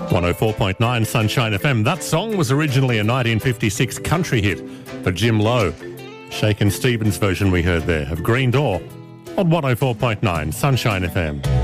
104.9 Sunshine FM. That song was originally a 1956 country hit for Jim Lowe. Shakin' Stevens version we heard there of Green Door on 104.9 Sunshine FM.